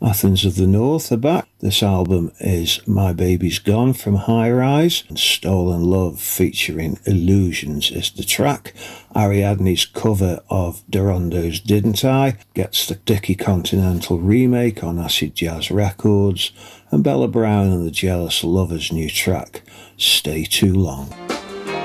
Athens of the North are back. This album is My Baby's Gone from High Rise, and Stolen Love featuring Illusions is the track. Ariadne's cover of Dorondo's Didn't I gets the Dickie Continental remake on Acid Jazz Records, and Bella Brown and the Jealous Lovers' new track, Stay Too Long.